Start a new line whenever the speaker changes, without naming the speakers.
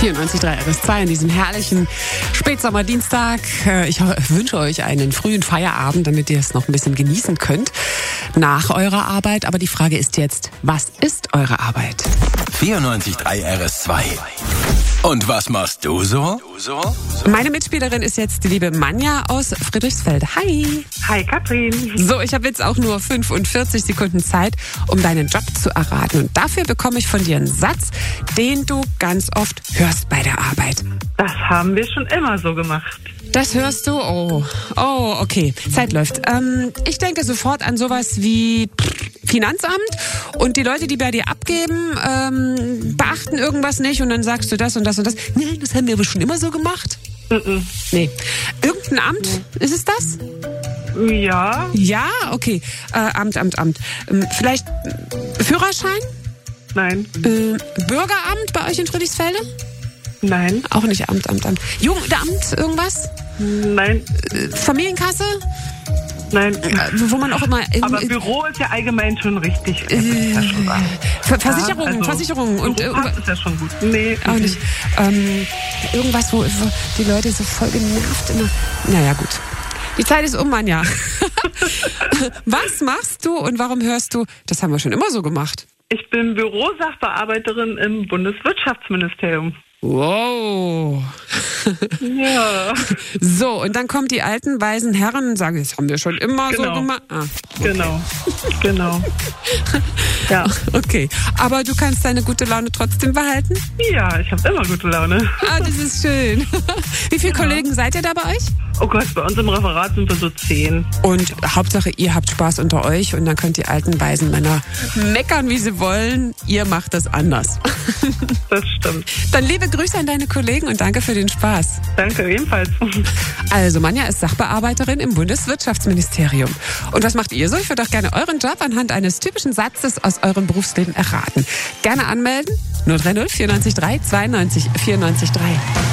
94.3 RS2 an diesem herrlichen Spätsommerdienstag. Ich wünsche euch einen frühen Feierabend, damit ihr es noch ein bisschen genießen könnt nach eurer Arbeit. Aber die Frage ist jetzt, was ist eure Arbeit?
94.3 RS2. Und was machst du so?
Meine Mitspielerin ist jetzt die liebe Manja aus Friedrichsfelde. Hi.
Hi Katrin.
So, ich habe jetzt auch nur 45 Sekunden Zeit, um deinen Job zu erraten. Und dafür bekomme ich von dir einen Satz, den du ganz oft hörst bei der Arbeit.
Das haben wir schon immer so gemacht.
Das hörst du? Oh, okay. Zeit läuft. Ich denke sofort an sowas wie Finanzamt und die Leute, die bei dir abgeben, beachten irgendwas nicht und dann sagst du das und das und das. Nee, das haben wir aber schon immer so gemacht. Nee. Irgendein Amt, ist es das?
Ja.
Ja, okay. Amt. Vielleicht Führerschein?
Nein.
Bürgeramt bei euch in Friedrichsfelde?
Nein.
Auch nicht Amt. Jugendamt, irgendwas?
Nein.
Familienkasse?
Nein.
Wo man auch immer...
Aber Büro ist ja allgemein schon richtig. Ja schon wahr.
Versicherungen. Und
Büro ist ja schon gut. Nee.
auch nicht. Irgendwas, wo die Leute so voll genervt immer... Naja, gut. Die Zeit ist um, Manja. Was machst du und warum hörst du, das haben wir schon immer so gemacht?
Ich bin Bürosachbearbeiterin im Bundeswirtschaftsministerium.
Wow.
Ja.
So, und dann kommen die alten, weisen Herren und sagen, das haben wir schon immer so
Genau.
gemacht. Ah.
Genau. Ja.
Okay, aber du kannst deine gute Laune trotzdem behalten?
Ja, ich habe immer gute Laune.
Ah, das ist schön. Wie viele Kollegen seid ihr da bei euch?
Oh Gott, bei uns im Referat sind wir so 10.
Und Hauptsache, ihr habt Spaß unter euch und dann könnt die alten, weisen Männer meckern, wie sie wollen. Ihr macht das anders.
Das stimmt.
Dann liebe Grüße an deine Kollegen und danke für den Spaß.
Danke, ebenfalls.
Also, Manja ist Sachbearbeiterin im Bundeswirtschaftsministerium. Und was macht ihr so? Ich würde auch gerne euren Job anhand eines typischen Satzes aus eurem Berufsleben erraten. Gerne anmelden. 030 94 3 92 94 3.